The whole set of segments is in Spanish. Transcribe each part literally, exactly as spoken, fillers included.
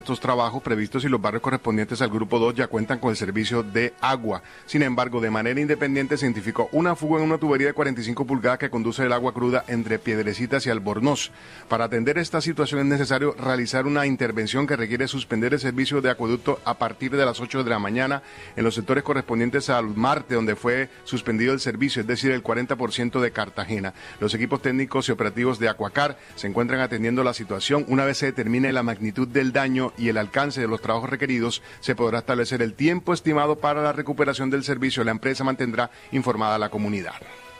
Estos trabajos previstos y los barrios correspondientes al grupo dos ya cuentan con el servicio de agua. Sin embargo, de manera independiente se identificó una fuga en una tubería de cuarenta y cinco pulgadas que conduce el agua cruda entre Piedrecitas y Albornoz. Para atender esta situación es necesario realizar una intervención que requiere suspender el servicio de acueducto a partir de las ocho de la mañana en los sectores correspondientes al Marte, donde fue suspendido el servicio, es decir, el cuarenta por ciento de Cartagena. Los equipos técnicos y operativos de Acuacar se encuentran atendiendo la situación. Una vez se determine la magnitud del daño y el alcance de los trabajos requeridos, se podrá establecer el tiempo estimado para la recuperación del servicio. La empresa mantendrá informada a la comunidad.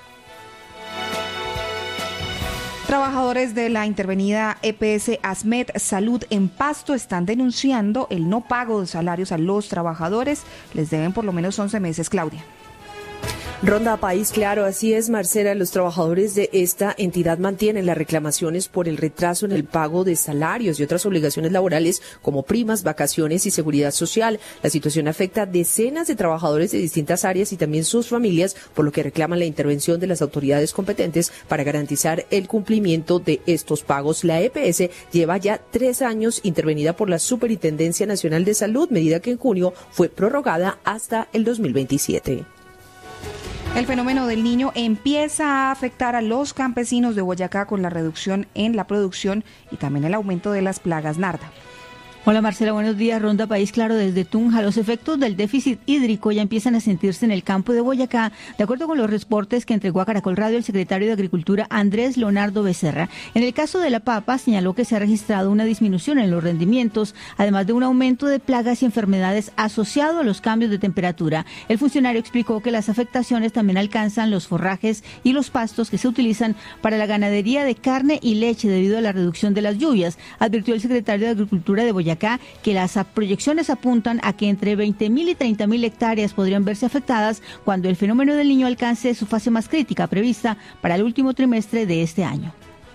Trabajadores de la intervenida E P S Asmet Salud en Pasto están denunciando el no pago de salarios a los trabajadores. Les deben por lo menos once meses, Claudia. Ronda País Claro, así es, Marcela. Los trabajadores de esta entidad mantienen las reclamaciones por el retraso en el pago de salarios y otras obligaciones laborales como primas, vacaciones y seguridad social. La situación afecta a decenas de trabajadores de distintas áreas y también sus familias, por lo que reclaman la intervención de las autoridades competentes para garantizar el cumplimiento de estos pagos. La E P S lleva ya tres años intervenida por la Superintendencia Nacional de Salud, medida que en junio fue prorrogada hasta el dos mil veintisiete. El fenómeno del Niño empieza a afectar a los campesinos de Boyacá con la reducción en la producción y también el aumento de las plagas, Narda. Hola Marcela, buenos días. Ronda País Claro desde Tunja. Los efectos del déficit hídrico ya empiezan a sentirse en el campo de Boyacá, de acuerdo con los reportes que entregó a Caracol Radio el secretario de Agricultura Andrés Leonardo Becerra. En el caso de la papa, señaló que se ha registrado una disminución en los rendimientos, además de un aumento de plagas y enfermedades asociado a los cambios de temperatura. El funcionario explicó que las afectaciones también alcanzan los forrajes y los pastos que se utilizan para la ganadería de carne y leche debido a la reducción de las lluvias. Advirtió el secretario de Agricultura de Boyacá acá que las proyecciones apuntan a que entre veinte mil y treinta mil hectáreas podrían verse afectadas cuando el fenómeno del Niño alcance su fase más crítica prevista para el último trimestre de este año.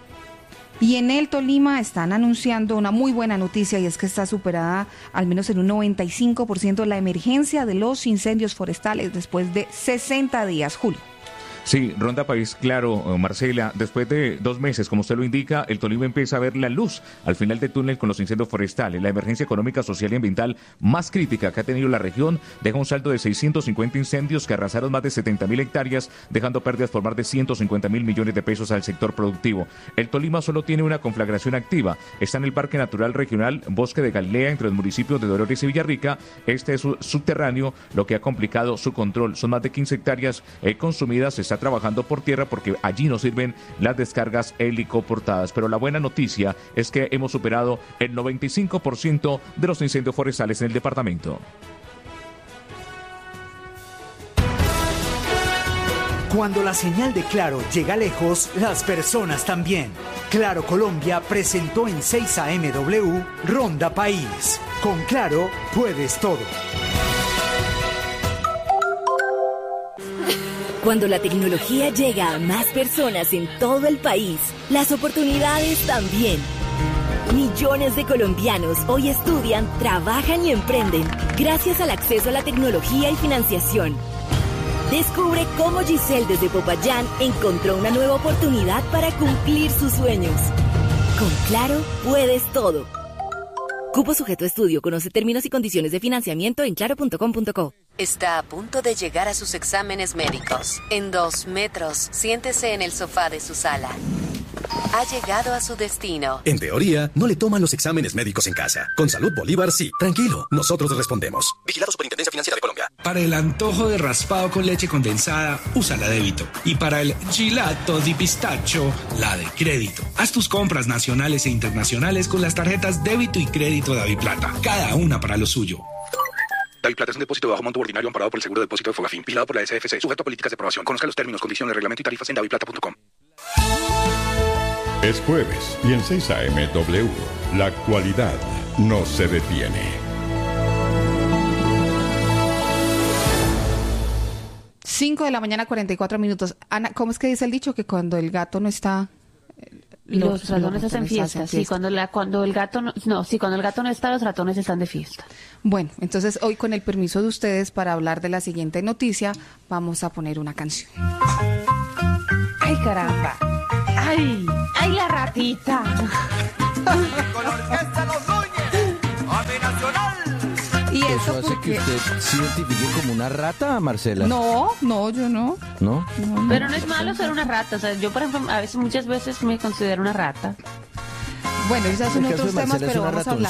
Y en el Tolima están anunciando una muy buena noticia, y es que está superada al menos en un noventa y cinco por ciento la emergencia de los incendios forestales después de sesenta días, Julio. Sí, Ronda País Claro, Marcela, después de dos meses, como usted lo indica, el Tolima empieza a ver la luz al final del túnel con los incendios forestales. La emergencia económica, social y ambiental más crítica que ha tenido la región deja un saldo de seiscientos cincuenta incendios que arrasaron más de setenta mil hectáreas, dejando pérdidas por más de ciento cincuenta mil millones de pesos al sector productivo. El Tolima solo tiene una conflagración activa. Está en el Parque Natural Regional Bosque de Galilea, entre los municipios de Dolores y Villarrica. Este es subterráneo, lo que ha complicado su control. Son más de quince hectáreas eh, consumidas. Se está trabajando por tierra porque allí no sirven las descargas helicoportadas. Pero la buena noticia es que hemos superado el noventa y cinco por ciento de los incendios forestales en el departamento. Cuando la señal de Claro llega lejos, las personas también. Claro Colombia presentó en seis A M W Ronda País. Con Claro puedes todo. Cuando la tecnología llega a más personas en todo el país, las oportunidades también. Millones de colombianos hoy estudian, trabajan y emprenden gracias al acceso a la tecnología y financiación. Descubre cómo Giselle desde Popayán encontró una nueva oportunidad para cumplir sus sueños. Con Claro, puedes todo. Cupo sujeto a estudio. Conoce términos y condiciones de financiamiento en claro punto com punto co. Está a punto de llegar a sus exámenes médicos. En dos metros, siéntese en el sofá de su sala. Ha llegado a su destino. En teoría, no le toman los exámenes médicos en casa. Con Salud Bolívar, sí. Tranquilo, nosotros respondemos. Vigilado Superintendencia Financiera de Colombia. Para el antojo de raspado con leche condensada, usa la débito. Y para el gelato di pistacho, la de crédito. Haz tus compras nacionales e internacionales con las tarjetas débito y crédito de Daviplata. Cada una para lo suyo. Daviplata es un depósito de bajo monto ordinario amparado por el Seguro de Depósito de Fogafín, vigilado por la S F C, sujeto a políticas de aprobación. Conozca los términos, condiciones, reglamento y tarifas en daviplata punto com. Es jueves y en seis A M W, la actualidad no se detiene. cinco de la mañana, cuarenta y cuatro minutos. Ana, ¿cómo es que dice el dicho? Que cuando el gato no está... Los, los ratones hacen fiesta, sí, cuando la, cuando el gato no, no, sí, cuando el gato no está, los ratones están de fiesta. Bueno, entonces hoy, con el permiso de ustedes, para hablar de la siguiente noticia, vamos a poner una canción. ¡Ay, caramba! ¡Ay! ¡Ay, la ratita! Con Orquesta Los Núñez, eso hace porque... que usted se identifique como una rata, Marcela. No, no, yo no. ¿No? no, no Pero no es malo ser una rata. O sea, yo, por ejemplo, a veces, muchas veces me considero una rata. Bueno, esos son otros temas, pero vamos a hablar.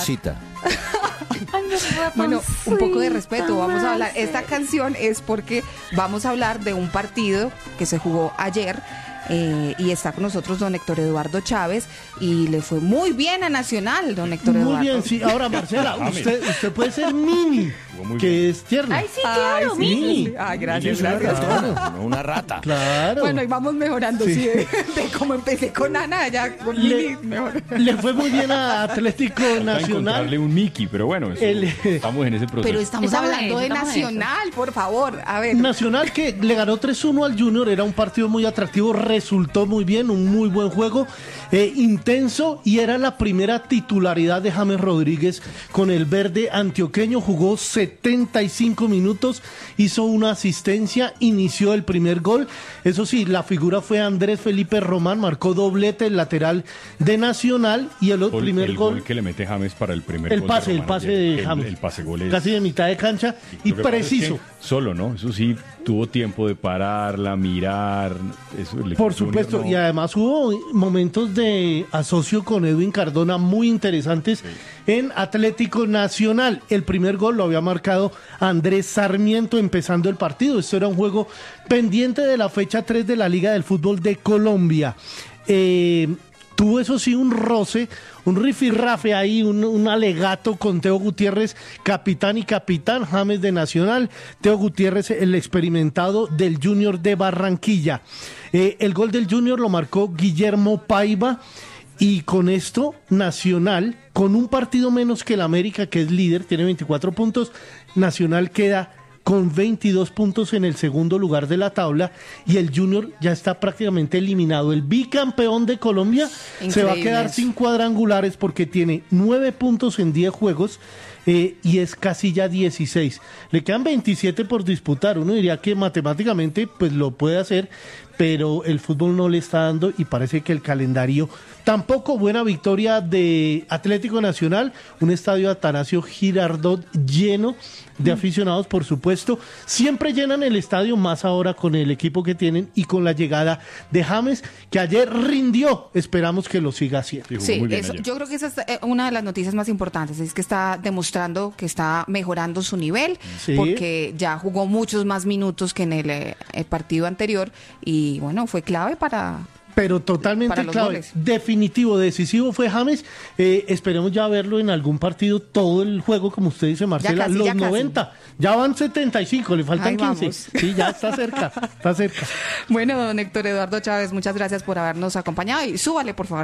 Bueno, un poco de respeto, vamos a hablar. Esta canción es porque vamos a hablar de un partido que se jugó ayer. Eh, y está con nosotros don Héctor Eduardo Chávez y le fue muy bien a Nacional, don Héctor muy Eduardo. Muy bien, sí. Ahora, Marcela, usted, usted puede ser Mini, que es tierna. Ay, sí, claro, Ay, Mini. Sí. Ay, gracias, Mini gracias. Claro, no una rata. Claro. Bueno, y vamos mejorando, sí, sí de, de cómo empecé con Ana, ya con le, Mini, mejor. Le fue muy bien a Atlético Nacional. Encontrarle un Mickey, pero bueno, eso, El, estamos en ese proceso. Pero estamos, estamos hablando de Nacional, por favor, a ver. Nacional que le ganó tres uno al Junior, era un partido muy atractivo, resultó muy bien, un muy buen juego, eh, intenso, y era la primera titularidad de James Rodríguez con el verde antioqueño. Jugó setenta y cinco minutos, hizo una asistencia, inició el primer gol. Eso sí, la figura fue Andrés Felipe Román, marcó doblete, el lateral de Nacional, y el, el primer el gol, gol que le mete James para el primer el gol pase, de el pase de James, el, el pase gol es casi de mitad de cancha y preciso. Es solo, ¿no? Eso sí, tuvo tiempo de pararla, mirar. Eso, Por supuesto, no... y además hubo momentos de asocio con Edwin Cardona muy interesantes sí. en Atlético Nacional. El primer gol lo había marcado Andrés Sarmiento empezando el partido. Esto era un juego pendiente de la fecha tres de la Liga del Fútbol de Colombia. Eh... Tuvo eso sí un roce, un rifirrafe ahí, un, un alegato con Teo Gutiérrez, capitán y capitán, James de Nacional, Teo Gutiérrez el experimentado del Junior de Barranquilla. Eh, el gol del Junior lo marcó Guillermo Paiva y con esto Nacional, con un partido menos que el América, que es líder, tiene veinticuatro puntos, Nacional queda con veintidós puntos en el segundo lugar de la tabla y el Junior ya está prácticamente eliminado. El bicampeón de Colombia Increíble. Se va a quedar sin cuadrangulares porque tiene nueve puntos en diez juegos eh, y es casilla dieciséis. Le quedan veintisiete por disputar. Uno diría que matemáticamente pues lo puede hacer, pero el fútbol no le está dando y parece que el calendario tampoco. Buena victoria de Atlético Nacional, un estadio Atanasio Girardot lleno de aficionados, por supuesto. Siempre llenan el estadio, más ahora con el equipo que tienen y con la llegada de James, que ayer rindió. Esperamos que lo siga haciendo. Sí, eso, yo creo que esa es una de las noticias más importantes, es que está demostrando que está mejorando su nivel, sí. porque ya jugó muchos más minutos que en el, el partido anterior y bueno, fue clave para... Pero totalmente clave, goles. Definitivo, decisivo fue James. Eh, esperemos ya verlo en algún partido, todo el juego, como usted dice, Marcela, casi, los ya noventa. Casi. Ya van setenta y cinco, le faltan Ahí quince. Vamos. Sí, ya está cerca, está cerca. Bueno, don Héctor Eduardo Chávez, muchas gracias por habernos acompañado y súbale, por favor.